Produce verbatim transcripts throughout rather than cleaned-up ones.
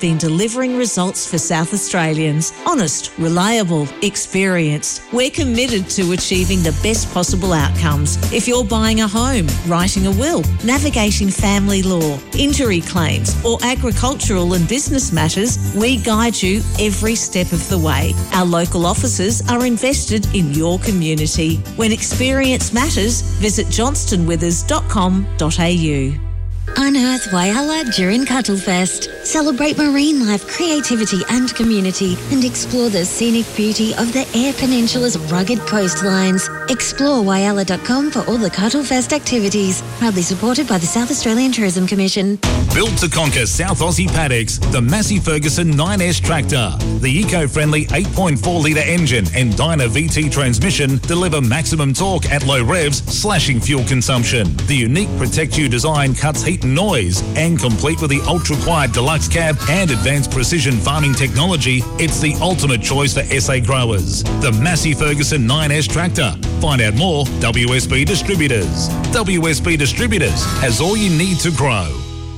been delivering results for South Australians. Honest, reliable, experienced. We're committed to achieving the best possible outcomes. If you're buying a home, writing a will, navigating family law, injury claims, or agricultural and business matters, we guide you every step of the way. Our local offices are invested in your community. When experience matters, visit johnston withers dot com dot a u. Unearth Whyalla during Cuttlefest. Celebrate marine life, creativity and community and explore the scenic beauty of the Eyre Peninsula's rugged coastlines. Explore whyalla dot com for all the Cuttlefest activities. Proudly supported by the South Australian Tourism Commission. Built to conquer South Aussie paddocks, the Massey Ferguson nine S tractor. The eco-friendly eight point four litre engine and Dyna V T transmission deliver maximum torque at low revs, slashing fuel consumption. The unique Protect You design cuts heat and noise, and complete with the ultra-quiet deluxe cab and advanced precision farming technology, it's the ultimate choice for S A growers. The Massey Ferguson nine S tractor. Find out more, W S B Distributors. W S B Distributors has all you need to grow.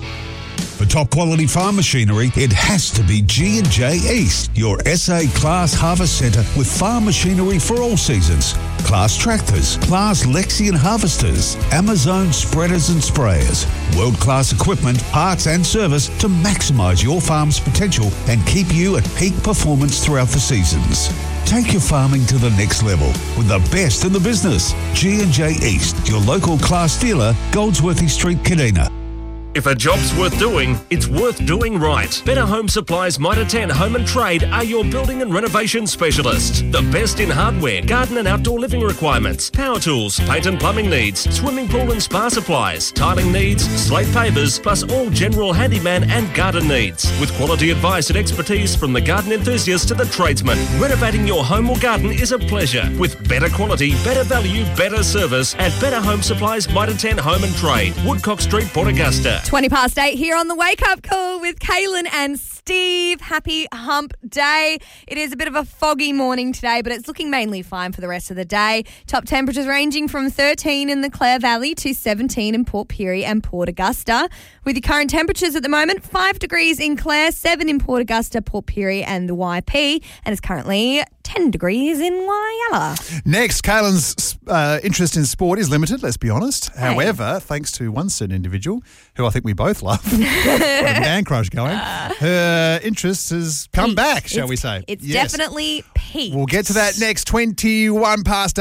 For top quality farm machinery, it has to be G and J East, your S A Class Harvest Centre with farm machinery for all seasons. Class tractors, Class Lexion harvesters, Amazon spreaders and sprayers. World-class equipment, parts and service to maximise your farm's potential and keep you at peak performance throughout the seasons. Take your farming to the next level with the best in the business. G and J East, your local Class dealer, Goldsworthy Street, Kadina. If a job's worth doing, it's worth doing right. Better Home Supplies Mitre ten Home and Trade are your building and renovation specialists. The best in hardware, garden and outdoor living requirements, power tools, paint and plumbing needs, swimming pool and spa supplies, tiling needs, slate pavers, plus all general handyman and garden needs. With quality advice and expertise from the garden enthusiast to the tradesman, renovating your home or garden is a pleasure. With better quality, better value, better service at Better Home Supplies Mitre ten Home and Trade, Woodcock Street, Port Augusta. twenty past eight here on the Wake Up Call with Kaylin and Steve. Happy hump day. It is a bit of a foggy morning today, but it's looking mainly fine for the rest of the day. Top temperatures ranging from thirteen in the Clare Valley to seventeen in Port Pirie and Port Augusta. With your current temperatures at the moment, five degrees in Clare, seven in Port Augusta, Port Pirie and the Y P, and it's currently ten degrees in Whyalla. Next, Kaylin's uh, interest in sport is limited, let's be honest. Hey. However, thanks to one certain individual, who I think we both love, got a man crush going, her interest has come Peaked. back, shall it's, we say. It's yes. definitely peaked. We'll get to that next. Twenty-one past